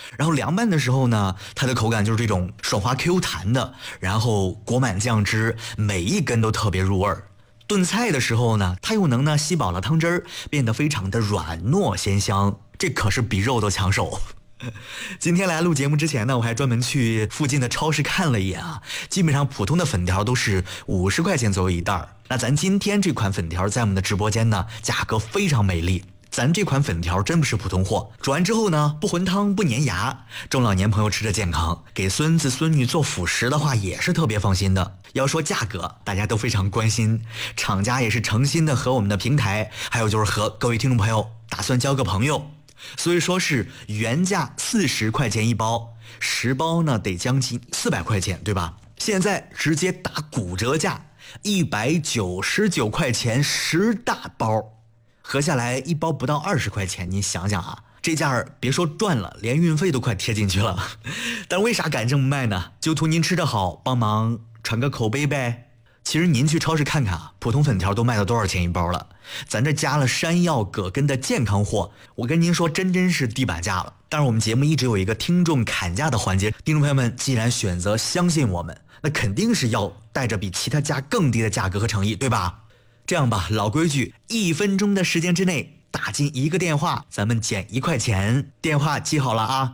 然后凉拌的时候呢，它的口感就是这种爽滑 Q 弹的，然后裹满酱汁，每一根都特别入味儿。炖菜的时候呢，它又能吸饱了汤汁儿，变得非常的软糯鲜香，这可是比肉都抢手。今天来录节目之前呢，我还专门去附近的超市看了一眼啊，基本上普通的粉条都是50块钱左右一袋儿。那咱今天这款粉条在我们的直播间呢，价格非常美丽。咱这款粉条真不是普通货，煮完之后呢，不浑汤不粘牙，中老年朋友吃着健康，给孙子孙女做辅食的话也是特别放心的。要说价格，大家都非常关心，厂家也是诚心的和我们的平台，还有就是和各位听众朋友打算交个朋友，所以说是原价40块钱一包，10包呢得将近400块钱，对吧？现在直接打骨折价，199块钱10大包。合下来一包不到20块钱，你想想啊，这价别说赚了，连运费都快贴进去了。但为啥敢这么卖呢？就图您吃得好，帮忙传个口碑呗。其实您去超市看看啊，普通粉条都卖到多少钱一包了？咱这加了山药葛根的健康货，我跟您说真是地板价了。但是我们节目一直有一个听众砍价的环节，听众朋友们既然选择相信我们，那肯定是要带着比其他家更低的价格和诚意，对吧？这样吧，老规矩，1分钟的时间之内打进一个电话，咱们减1块钱。电话记好了啊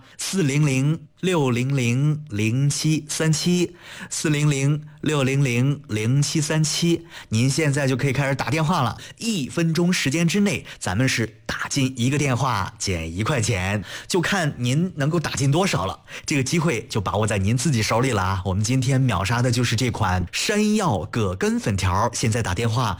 ，400-600-0737，400-600-0737。您现在就可以开始打电话了。1分钟时间之内，咱们是打进一个电话减1块钱，就看您能够打进多少了。这个机会就把握在您自己手里了啊！我们今天秒杀的就是这款山药葛根粉条，现在打电话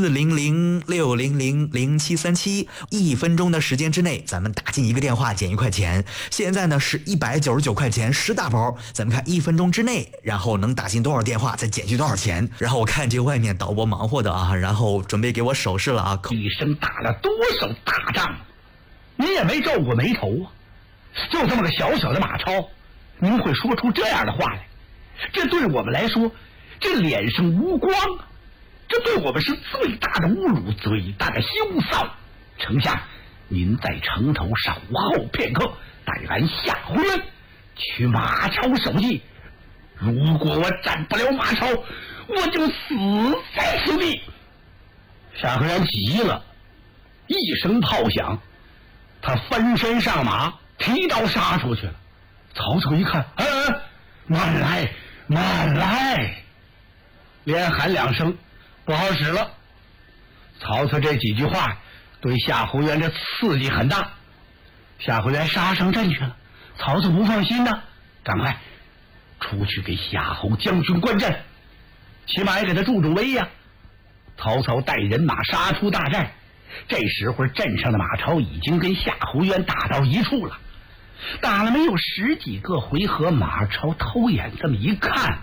400-600-0737，1分钟的时间之内，咱们打进一个电话减1块钱。现在呢是199块钱10大包，咱们看1分钟之内，然后能打进多少电话，再减去多少钱。然后我看这外面导播忙活的啊，然后准备给我手势了啊， 一生打了多少大仗，您也没皱过眉头啊！就这么个小小的马超，您会说出这样的话来，这对我们来说，这脸上无光啊！这对我们是最大的侮辱，最大的羞臊。丞相，您在城头稍后片刻，待俺夏侯渊取马超首级。如果我战不了马超，我就死在此地。夏侯渊急了，一声炮响，他翻身上马，提刀杀出去了。曹操一看，慢来，慢来，连喊2声，不好使了。曹操这几句话对夏侯渊这刺激很大。夏侯渊杀上阵去了，曹操不放心呢，赶快出去给夏侯将军观阵，起码也给他助威呀。曹操带人马杀出大寨，这时候镇上的马超已经跟夏侯渊打到一处了。打了没有10几个回合，马超偷眼这么一看，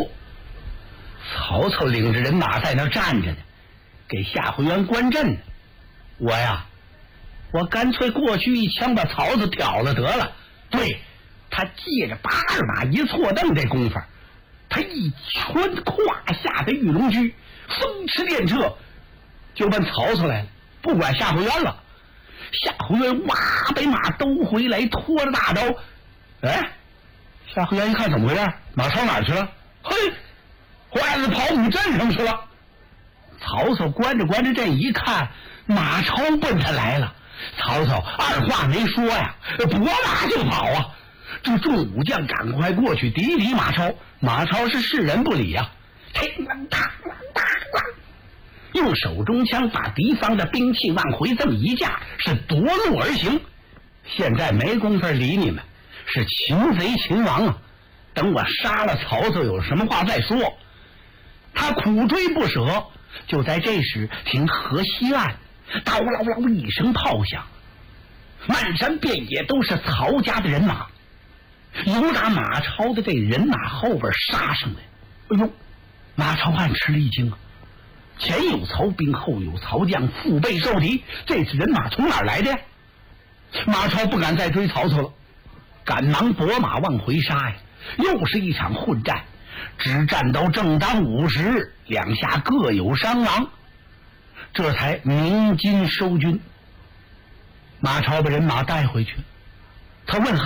曹操领着人马在那站着呢，给夏侯渊观阵呢。我干脆过去一枪把曹操挑了得了。对，他借着八二马一错蹬，这功夫他一穿胯下的玉龙驹，风驰电掣就奔曹操来了，不管夏侯渊了。夏侯渊哇把马兜回来，拖着大刀。夏侯渊一看怎么回事，马超哪去了？嘿，坏了，跑我们镇上去了。曹操关着阵一看，马超奔他来了。曹操二话没说呀，拨马就跑啊！这众武将赶快过去抵马超，马超是视人不理啊，用手中枪把敌方的兵器往回这么一架，是夺路而行。现在没工夫理你们，是擒贼擒王啊！等我杀了曹操，有什么话再说。他苦追不舍，就在这时听河西岸叨唠唠一声炮响，漫山遍野都是曹家的人马，由打马超的这人马后边杀上来。马超暗吃了一惊啊！前有曹兵，后有曹将，腹背受敌，这次人马从哪儿来的呀？马超不敢再追曹操了，赶忙拨马往回杀呀！又是一场混战，只战到正当午时，两下各有伤亡，这才鸣金收军。马超把人马带回去，他问